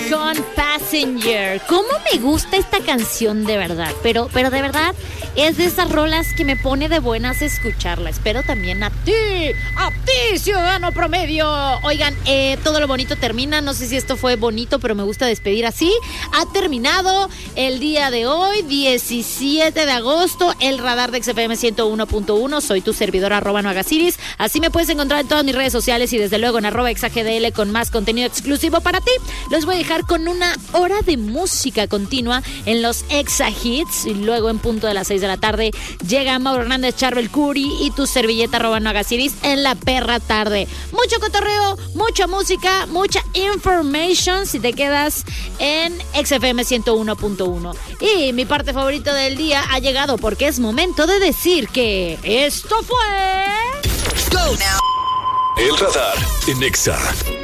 con Passenger. ¿Cómo me gusta esta canción de verdad? Pero de verdad es de esas rolas que me pone de buenas escucharla. Espero también a ti, ciudadano promedio. Oigan, todo lo bonito termina. No sé si esto fue bonito, pero me gusta despedir así. Ha terminado el día de hoy, 17 de agosto, el radar de XFM 101.1. Soy tu servidora, @nohagasiris. Así me puedes encontrar en todas mis redes sociales y desde luego en @exagdl con más contenido exclusivo para ti. Los voy a dejar con una hora de música continua en los Exa Hits y luego en punto de las 6 de la tarde llega Mauro Hernández, Charbel Curi y tu servilleta @nohagasiris en la perra tarde. Mucho cotorreo, mucha música, mucha information si te quedas en XFM 101.1. Y mi parte favorita del día ha llegado porque es momento de decir que esto fue... Go now. El radar en Exa.